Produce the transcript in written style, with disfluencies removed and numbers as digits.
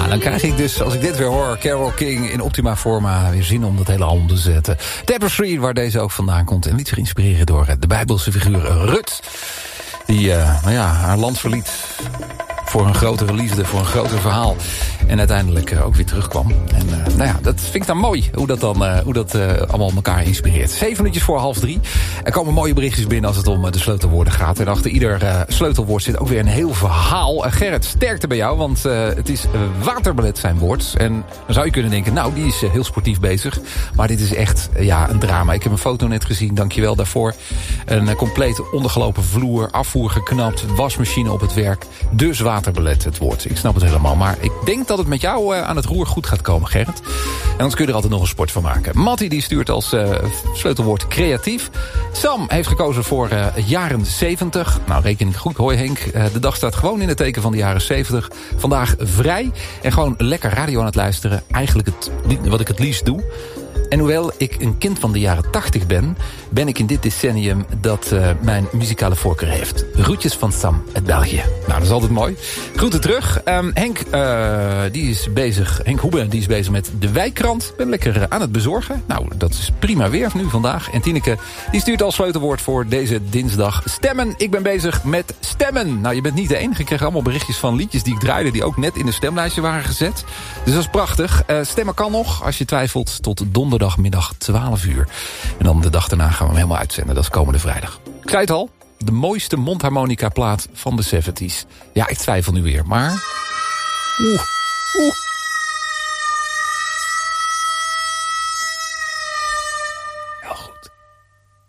dan krijg ik dus, als ik dit weer hoor, Carole King in optima forma, weer zin om dat hele album te zetten. Tapestry, waar deze ook vandaan komt. En liet zich inspireren door de Bijbelse figuur Rut. Die haar land verliet voor een grotere liefde, voor een groter verhaal. En uiteindelijk ook weer terugkwam. En dat vind ik dan mooi, hoe dat allemaal elkaar inspireert. 7 minuutjes voor 2:30. Er komen mooie berichtjes binnen als het om de sleutelwoorden gaat. En achter ieder sleutelwoord zit ook weer een heel verhaal. Gerrit, sterkte bij jou, want het is waterballet zijn woord. En dan zou je kunnen denken, nou, die is heel sportief bezig. Maar dit is echt een drama. Ik heb een foto net gezien, dankjewel daarvoor. Een compleet ondergelopen vloer, afvoer geknapt, wasmachine op het werk. Dus waterballet het woord. Ik snap het helemaal. Maar ik denk dat het met jou aan het roer goed gaat komen, Gerrit. En anders kun je er altijd nog een sport van maken. Matti die stuurt als sleutelwoord creatief. Sam heeft gekozen voor jaren 70. Nou, reken ik goed. Hoi Henk. De dag staat gewoon in het teken van de jaren 70. Vandaag vrij. En gewoon lekker radio aan het luisteren. Eigenlijk wat ik het liefst doe. En hoewel ik een kind van de jaren 80 ben ik in dit decennium dat mijn muzikale voorkeur heeft. Groetjes van Sam uit België. Nou, dat is altijd mooi. Groeten terug. Henk Hoebe, die is bezig met de Wijkkrant. Ben lekker aan het bezorgen. Nou, dat is prima weer nu vandaag. En Tineke, die stuurt als sleutelwoord voor deze dinsdag. Stemmen, ik ben bezig met stemmen. Nou, je bent niet de enige. Ik kreeg allemaal berichtjes van liedjes die ik draaide, die ook net in de stemlijstje waren gezet. Dus dat is prachtig. Stemmen kan nog, als je twijfelt, tot donderdagmiddag 12 uur. En dan de dag daarna gaan we hem helemaal uitzenden. Dat is komende vrijdag. Ik zei het al, de mooiste mondharmonica plaat van de 70's. Ja, ik twijfel nu weer, maar... Oeh.